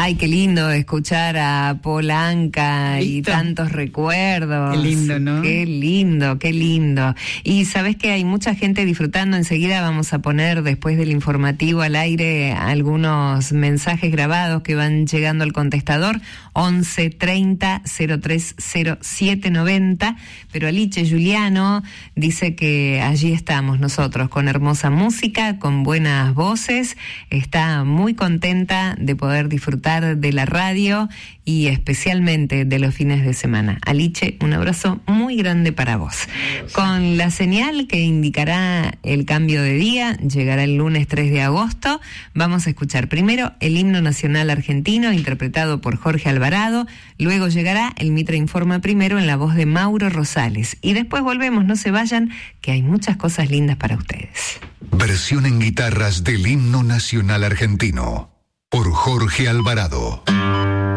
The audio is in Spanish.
Ay, qué lindo escuchar a Paul Anka y tantos recuerdos. Qué lindo, ¿no? Qué lindo, qué lindo. Y sabes que hay mucha gente disfrutando. Enseguida vamos a poner, después del informativo al aire, algunos mensajes grabados que van llegando al contestador 11 30 03 07 90. Pero Aliche Juliano dice que allí estamos nosotros, con hermosa música, con buenas voces. Está muy contenta de poder disfrutar de la radio y especialmente de los fines de semana. Aliche, un abrazo muy grande para vos. Con la señal que indicará el cambio de día, llegará el lunes 3 de agosto. Vamos a escuchar primero el himno nacional argentino interpretado por Jorge Alvarado. Luego llegará el Mitra Informa primero en la voz de Mauro Rosales. Y después volvemos, no se vayan, que hay muchas cosas lindas para ustedes. Versión en guitarras del himno nacional argentino por Jorge Alvarado.